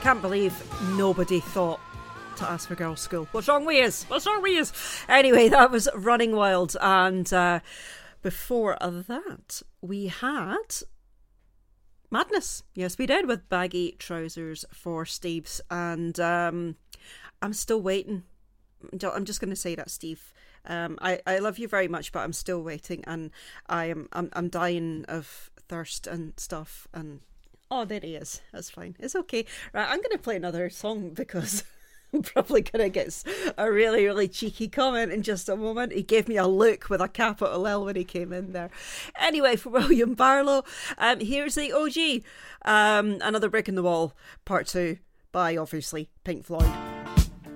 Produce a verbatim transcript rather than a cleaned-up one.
can't believe nobody thought to ask for girls' school. What's wrong with you? What's wrong with you? Anyway, that was Running Wild. And uh, before that, we had Madness. Yes, we did, with Baggy Trousers for Steve's. And um, I'm still waiting. I'm just going to say that, Steve. Um, I, I love you very much, but I'm still waiting. And I am, I'm, I'm dying of thirst and stuff. And oh, there he is. That's fine. It's okay. Right, I'm going to play another song because I'm probably going to get a really, really cheeky comment in just a moment. He gave me a look with a capital L when he came in there. Anyway, for William Barlow, um, here's the O G. Um, Another Brick in the Wall, part two, by obviously Pink Floyd.